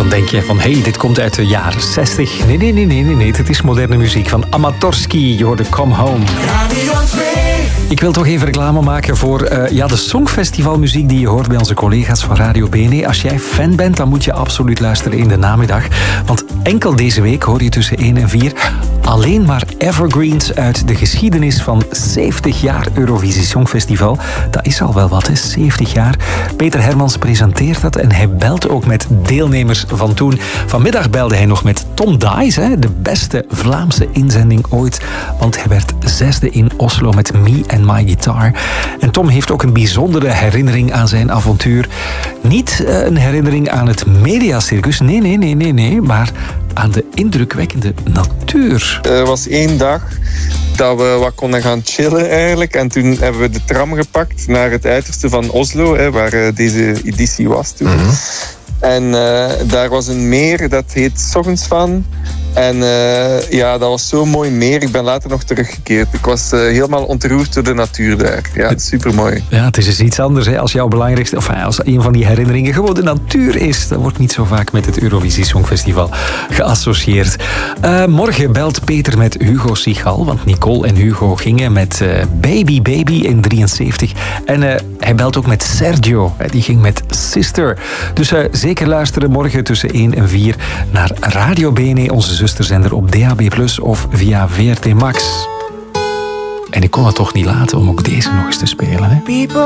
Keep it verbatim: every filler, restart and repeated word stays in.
dan denk je van, hé, hey, dit komt uit de jaren zestig. Nee, nee, nee, nee, nee, nee. Het is moderne muziek van Amatorski. Je hoorde Come Home. Radio twee. Ik wil toch even reclame maken voor uh, ja, de Songfestivalmuziek die je hoort bij onze collega's van Radio B N E. Als jij fan bent, dan moet je absoluut luisteren in de namiddag. Want enkel deze week hoor je tussen één en vier alleen maar evergreens uit de geschiedenis van zeventig jaar Eurovisie Songfestival. Dat is al wel wat, hè? zeventig jaar. Peter Hermans presenteert dat en hij belt ook met deelnemers van toen. Vanmiddag belde hij nog met Tom Dice, hè? De beste Vlaamse inzending ooit. Want hij werd zesde in Oslo met Me and My Guitar. En Tom heeft ook een bijzondere herinnering aan zijn avontuur. Niet uh, een herinnering aan het mediacircus, nee, nee, nee, nee, nee, maar aan de indrukwekkende natuur. Er was één dag dat we wat konden gaan chillen eigenlijk. En toen hebben we de tram gepakt naar het uiterste van Oslo, hè, waar uh, deze editie was toen. Mm-hmm. En uh, daar was een meer, dat heet Soggensvan. En uh, ja, dat was zo'n mooi meer. Ik ben later nog teruggekeerd. Ik was uh, helemaal ontroerd door de natuur daar. Ja, supermooi. Ja, het is dus iets anders, hè. Als jouw belangrijkste, of als een van die herinneringen gewoon de natuur is. Dat wordt niet zo vaak met het Eurovisie Songfestival geassocieerd. Uh, morgen belt Peter met Hugo Sigal, want Nicole en Hugo gingen met uh, Baby Baby in drieënzeventig. En uh, hij belt ook met Sergio, die ging met Sister. Dus uh, zeker luisteren morgen tussen één en vier naar Radio B N E, onze zusterzender op D A B plus, of via V R T Max. En ik kon het toch niet laten om ook deze nog eens te spelen, hè?